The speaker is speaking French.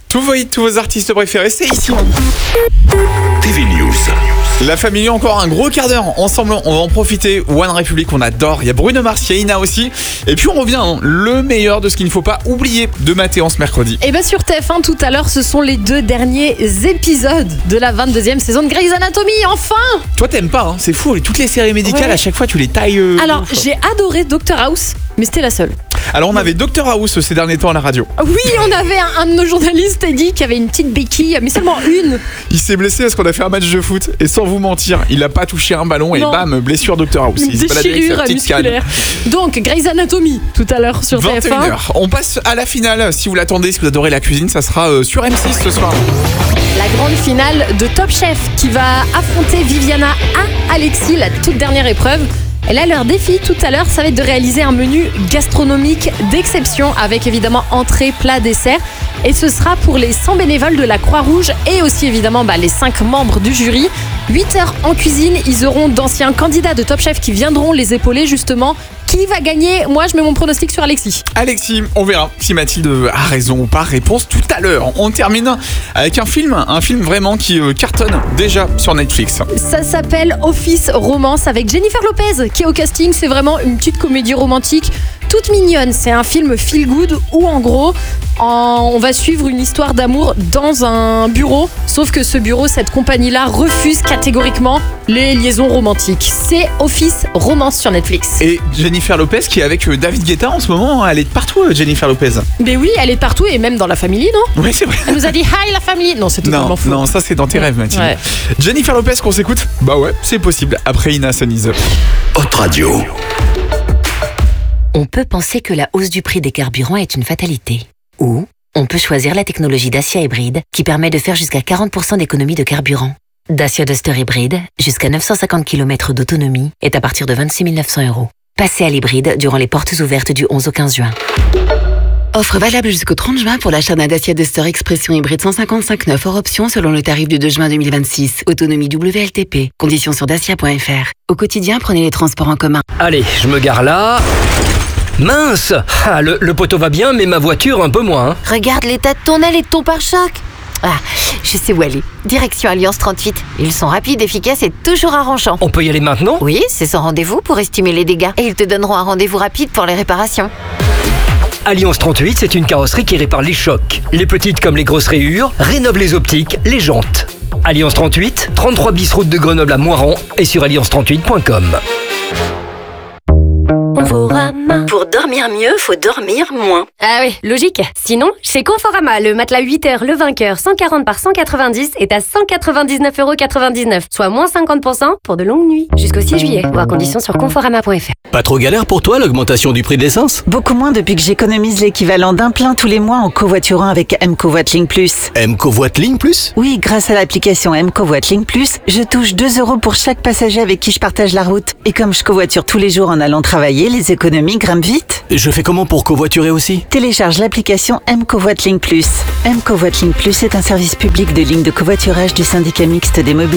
Tous vos artistes préférés, c'est ici. TV News. La famille, encore un gros quart d'heure ensemble, on va en profiter. One Republic, on adore. Il y a Bruno Mars, il y a Ina aussi. Et puis on revient, le meilleur de ce qu'il ne faut pas oublier de mater en ce mercredi. Et bien sur TF1 tout à l'heure, ce sont les 2 derniers épisodes de la 22e saison de Grey's Anatomy, enfin. Toi t'aimes pas, hein, c'est fou, toutes les séries médicales, Ouais. à chaque fois tu les tailles. Alors j'ai adoré Dr House, mais c'était la seule. Alors on avait Dr House ces derniers temps à la radio. Oui, on avait un de nos journalistes, Eddie, qui avait une petite béquille, mais seulement une. Il s'est blessé parce qu'on a fait un match de foot. Et sans vous mentir, il a pas touché un ballon et Non. bam, blessure Dr House. Une Il s'est baladé avec sa déchirure petite canne. musculaire. Donc Grey's Anatomy tout à l'heure sur TF1. 21h. On passe à la finale. Si vous l'attendez, si vous adorez la cuisine, ça sera sur M6 ce soir. La grande finale de Top Chef qui va affronter Viviana à Alexis, la toute dernière épreuve. Et là, leur défi tout à l'heure, ça va être de réaliser un menu gastronomique d'exception avec évidemment entrée, plat, dessert. Et ce sera pour les 100 bénévoles de la Croix-Rouge et aussi évidemment les 5 membres du jury. 8 heures en cuisine, ils auront d'anciens candidats de Top Chef qui viendront les épauler justement. Qui va gagner? Moi, je mets mon pronostic sur Alexis. Alexis, on verra si Mathilde a raison ou pas. Réponse tout à l'heure. On termine avec un film vraiment qui cartonne déjà sur Netflix. Ça s'appelle Office Romance avec Jennifer Lopez qui est au casting. C'est vraiment une petite comédie romantique toute mignonne. C'est un film feel good où en gros on va suivre une histoire d'amour dans un bureau. Sauf que ce bureau, cette compagnie-là refuse catégoriquement les liaisons romantiques. C'est Office Romance sur Netflix. Et Jennifer Lopez qui est avec David Guetta en ce moment. Elle est de partout, Jennifer Lopez. Mais oui, elle est partout et même dans la famille, non? Oui, c'est vrai. Elle nous a dit hi la famille. Non, c'est totalement faux. Non, ça c'est dans tes rêves, Mathilde. Ouais. Jennifer Lopez qu'on s'écoute? Bah ouais, c'est possible. Après Ina Soniz. Hot Radio. On peut penser que la hausse du prix des carburants est une fatalité. Ou on peut choisir la technologie Dacia Hybride qui permet de faire jusqu'à 40% d'économie de carburant. Dacia Duster Hybride, jusqu'à 950 km d'autonomie, est à partir de 26 900 €. Passez à l'hybride durant les portes ouvertes du 11 au 15 juin. Offre valable jusqu'au 30 juin pour l'achat d'un Dacia Duster Expression hybride 155 hors option selon le tarif du 2 juin 2026. Autonomie WLTP. Conditions sur dacia.fr. Au quotidien, prenez les transports en commun. Allez, je me gare là. Mince! Le poteau va bien, mais ma voiture un peu moins. Regarde l'état de ton aile et de ton pare-choc. Ah, je sais où aller. Direction Alliance 38. Ils sont rapides, efficaces et toujours arrangeants. On peut y aller maintenant? Oui, c'est sans rendez-vous pour estimer les dégâts. Et ils te donneront un rendez-vous rapide pour les réparations. Alliance 38, c'est une carrosserie qui répare les chocs. Les petites comme les grosses rayures, rénove les optiques, les jantes. Alliance 38, 33 bis route de Grenoble à Moiran et sur alliance38.com. Pour dormir mieux, faut dormir moins. Ah oui, logique. Sinon, chez Conforama, le matelas 8 heures Le Vainqueur 140 par 190 est à 199,99 €, soit moins 50% pour de longues nuits. Jusqu'au 6 juillet. Voir conditions sur conforama.fr. Pas trop galère pour toi l'augmentation du prix de l'essence? Beaucoup moins depuis que j'économise l'équivalent d'un plein tous les mois en covoiturant avec M-Covoitlink Plus. M-Covoitlink Plus? Oui, grâce à l'application M-Covoitlink Plus, je touche 2 € pour chaque passager avec qui je partage la route. Et comme je covoiture tous les jours en allant travailler, les économies grimpent vite. Je fais comment pour covoiturer aussi? Télécharge l'application M-Covoitlink Plus. M-Covoitlink Plus est un service public de ligne de covoiturage du syndicat mixte des mobilités.